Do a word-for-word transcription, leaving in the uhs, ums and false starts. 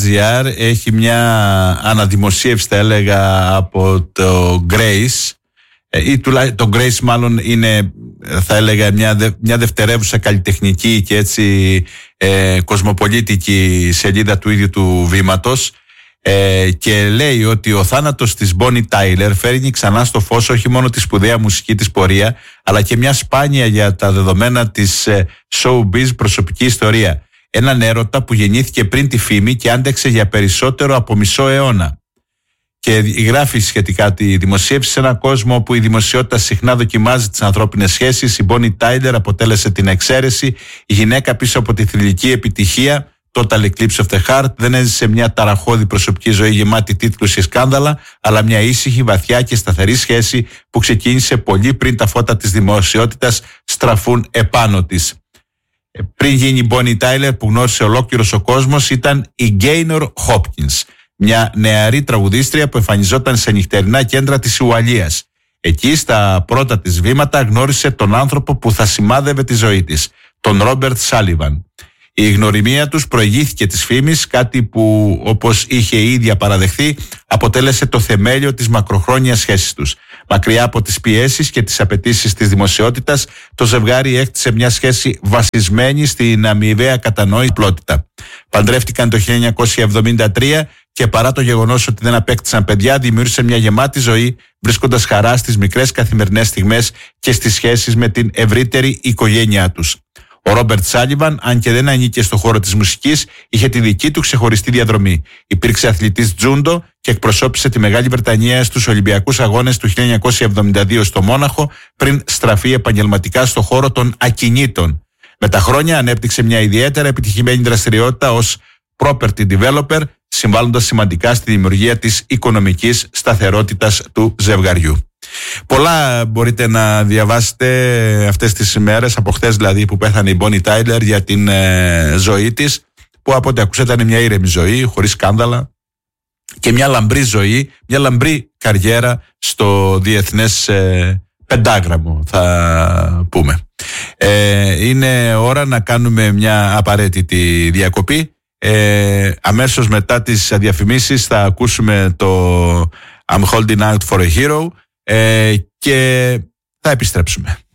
έχει μια αναδημοσίευση, θα έλεγα, από το Grace, ή τουλάχιστον το Grace μάλλον είναι, θα έλεγα, μια, δε, μια δευτερεύουσα καλλιτεχνική και έτσι ε, κοσμοπολίτικη σελίδα του ίδιου του βήματος, ε, και λέει ότι ο θάνατος της Bonnie Tyler φέρνει ξανά στο φως όχι μόνο τη σπουδαία μουσική της πορεία, αλλά και μια σπάνια για τα δεδομένα της ε, showbiz προσωπική ιστορία. Έναν έρωτα που γεννήθηκε πριν τη φήμη και άντεξε για περισσότερο από μισό αιώνα. Και γράφει σχετικά τη δημοσίευση: σε έναν κόσμο όπου η δημοσιότητα συχνά δοκιμάζει τις ανθρώπινες σχέσεις, η Bonnie Tyler αποτέλεσε την εξαίρεση. Η γυναίκα πίσω από τη θρυλική επιτυχία Total Eclipse of the Heart δεν έζησε μια ταραχώδη προσωπική ζωή γεμάτη τίτλους και σκάνδαλα, αλλά μια ήσυχη, βαθιά και σταθερή σχέση που ξεκίνησε πολύ πριν τα φώτα της δημοσιότητας στραφούν επάνω της. Πριν γίνει η Bonnie Tyler που γνώρισε ολόκληρος ο κόσμος, ήταν η Gaynor Hopkins, μια νεαρή τραγουδίστρια που εμφανιζόταν σε νυχτερινά κέντρα της Ουαλίας. Εκεί στα πρώτα της βήματα γνώρισε τον άνθρωπο που θα σημάδευε τη ζωή της, τον Ρόμπερτ Σάλιβαν. Η γνωριμία τους προηγήθηκε της φήμης, κάτι που, όπως είχε η ίδια παραδεχθεί, αποτέλεσε το θεμέλιο της μακροχρόνιας σχέσης τους. Μακριά από τις πιέσεις και τις απαιτήσεις της δημοσιότητας, το ζευγάρι έκτισε μια σχέση βασισμένη στην αμοιβαία κατανόηση και απλότητα. Παντρεύτηκαν το χίλια εννιακόσια εβδομήντα τρία και παρά το γεγονός ότι δεν απέκτησαν παιδιά, δημιούργησαν μια γεμάτη ζωή, βρίσκοντας χαρά στις μικρές καθημερινές στιγμές και στις σχέσεις με την ευρύτερη οικογένειά τους. Ο Ρόμπερτ Σάλιβαν, αν και δεν ανήκε στο χώρο της μουσικής, είχε τη δική του ξεχωριστή διαδρομή. Υπήρξε αθλητής τζούντο και εκπροσώπησε τη Μεγάλη Βρετανία στους Ολυμπιακούς Αγώνες του χίλια εννιακόσια εβδομήντα δύο στο Μόναχο, πριν στραφεί επαγγελματικά στο χώρο των ακινήτων. Με τα χρόνια ανέπτυξε μια ιδιαίτερα επιτυχημένη δραστηριότητα ως property developer, συμβάλλοντας σημαντικά στη δημιουργία της οικονομικής σταθερότητας του ζευγαριού. Πολλά μπορείτε να διαβάσετε αυτές τις ημέρες, από χθες δηλαδή που πέθανε η Bonnie Tyler, για την ε, ζωή της, που από ό,τι ακούσατε ήταν μια ήρεμη ζωή, χωρίς σκάνδαλα, και μια λαμπρή ζωή, μια λαμπρή καριέρα στο διεθνές ε, πεντάγραμμο, θα πούμε. Ε, είναι ώρα να κάνουμε μια απαραίτητη διακοπή. Ε, αμέσως μετά τις διαφημίσεις θα ακούσουμε το I'm Holding Out for a Hero, ε, και θα επιστρέψουμε.